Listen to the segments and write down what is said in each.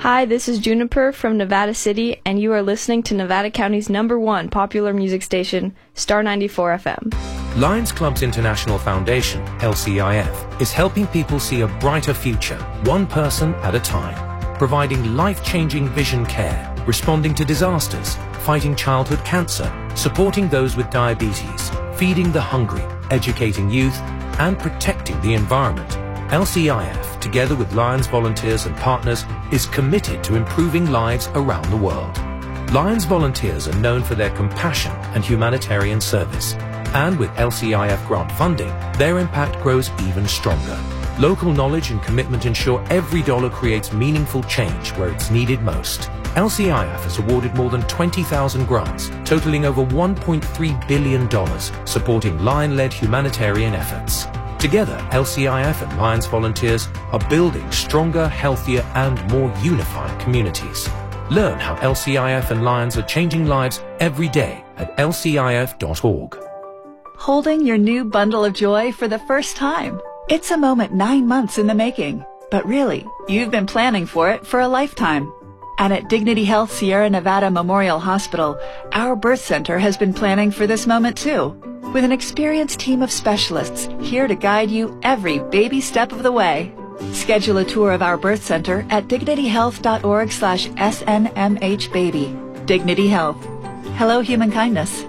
Hi, this is Juniper from Nevada City, and you are listening to Nevada County's #1 popular music station, Star 94 FM. Lions Club's International Foundation, LCIF, is helping people see a brighter future, one person at a time, providing life-changing vision care, responding to disasters, fighting childhood cancer, supporting those with diabetes, feeding the hungry, educating youth, and protecting the environment. LCIF, together with Lions volunteers and partners, is committed to improving lives around the world. Lions volunteers are known for their compassion and humanitarian service. And with LCIF grant funding, their impact grows even stronger. Local knowledge and commitment ensure every dollar creates meaningful change where it's needed most. LCIF has awarded more than 20,000 grants, totaling over $1.3 billion, supporting Lion-led humanitarian efforts. Together, LCIF and Lions volunteers are building stronger, healthier, and more unified communities. Learn how LCIF and Lions are changing lives every day at lcif.org. Holding your new bundle of joy for the first time. It's a moment 9 months in the making, but really, you've been planning for it for a lifetime. And at Dignity Health Sierra Nevada Memorial Hospital, our birth center has been planning for this moment too, with an experienced team of specialists here to guide you every baby step of the way. Schedule a tour of our birth center at dignityhealth.org/SNMHbaby. Dignity Health. Hello, human kindness.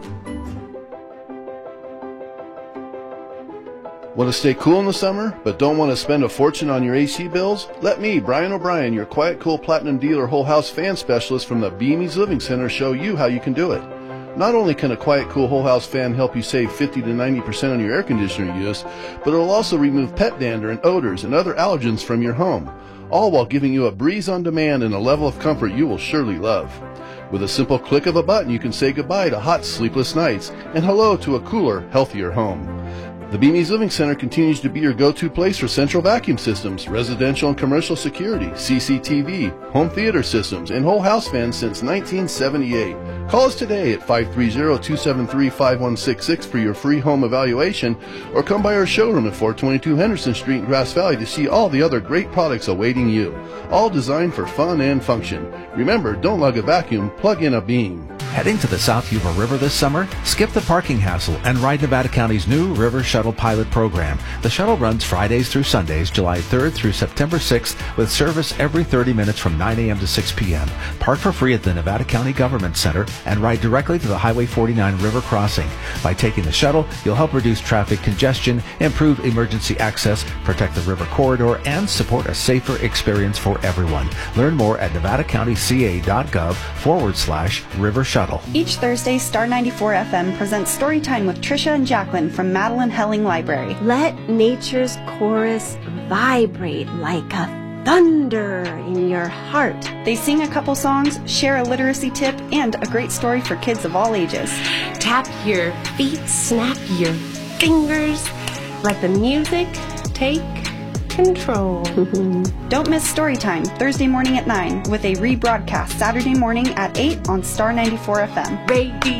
Want to stay cool in the summer, but don't want to spend a fortune on your AC bills? Let me, Brian O'Brien, your Quiet Cool Platinum Dealer Whole House Fan Specialist from the Beamies Living Center, show you how you can do it. Not only can a Quiet Cool Whole House fan help you save 50 to 90% on your air conditioner use, but it'll also remove pet dander and odors and other allergens from your home, all while giving you a breeze on demand and a level of comfort you will surely love. With a simple click of a button, you can say goodbye to hot, sleepless nights and hello to a cooler, healthier home. The Beamies Living Center continues to be your go-to place for central vacuum systems, residential and commercial security, CCTV, home theater systems, and whole house fans since 1978. Call us today at 530-273-5166 for your free home evaluation, or come by our showroom at 422 Henderson Street in Grass Valley to see all the other great products awaiting you, all designed for fun and function. Remember, don't lug a vacuum, plug in a Beam. Heading to the South Yuba River this summer? Skip the parking hassle and ride Nevada County's new River Shuttle Pilot Program. The shuttle runs Fridays through Sundays, July 3rd through September 6th, with service every 30 minutes from 9 a.m. to 6 p.m. Park for free at the Nevada County Government Center and ride directly to the Highway 49 River Crossing. By taking the shuttle, you'll help reduce traffic congestion, improve emergency access, protect the river corridor, and support a safer experience for everyone. Learn more at nevadacountyca.gov/River Shuttle. Each Thursday, Star 94 FM presents Storytime with Trisha and Jacqueline from Madeline Helling Library. Let nature's chorus vibrate like a thunder in your heart. They sing a couple songs, share a literacy tip, and a great story for kids of all ages. Tap your feet, snap your fingers. Let the music take control. Don't miss Storytime, Thursday morning at 9, with a rebroadcast Saturday morning at 8 on Star 94 FM. Radio.